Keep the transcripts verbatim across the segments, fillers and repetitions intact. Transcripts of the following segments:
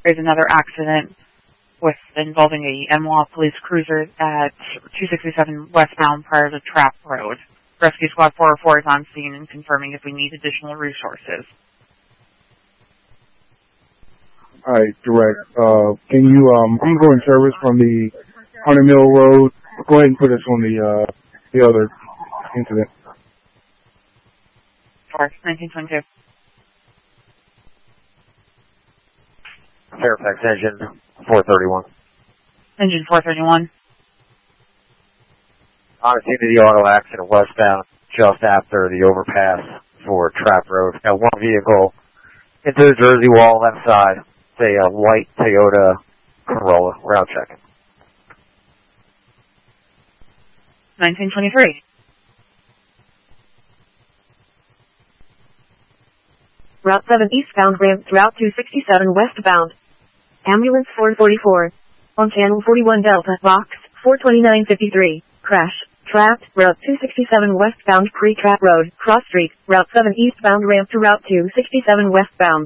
There's another accident with involving a M W A police cruiser at two sixty-seven westbound prior to Trap Road. Rescue Squad four oh four is on scene and confirming if we need additional resources. All right, direct. Uh, can you, um, I'm going to service from the Hunter Mill Road. Go ahead and put us on the, uh, the other incident. Sure, nineteen twenty-two. Fairfax engine four thirty-one. Engine four thirty-one. On the scene of the auto accident westbound just after the overpass for Trap Road. Got one vehicle into the Jersey wall left side. It's a uh, white Toyota Corolla. We're out checking. nineteen twenty-three. Route seven eastbound ramp to Route two sixty-seven westbound. Ambulance four forty-four. On channel forty-one Delta, box four twenty-nine fifty-three. Crash. Trapped. Route two sixty-seven westbound Pre-Trap Road. Cross Street. Route seven eastbound ramp to Route two sixty-seven westbound.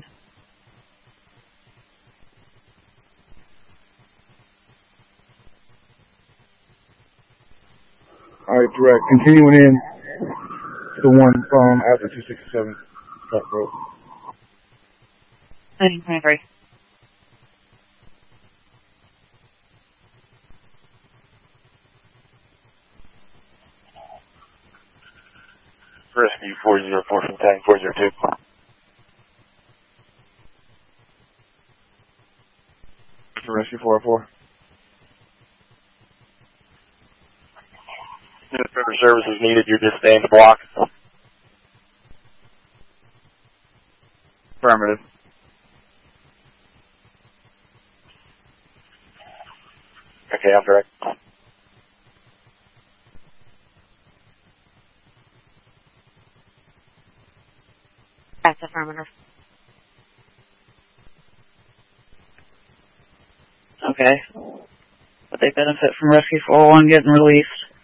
All right, direct. Continuing in to the one from after two sixty-seven Trap Road. nineteen twenty-three. Rescue four oh four from Tank four oh two. Rescue four oh four. If further service is needed, you're just staying the block. Affirmative. Okay, I'm direct. That's affirmative. Okay. But they benefit from Rescue four oh one getting released.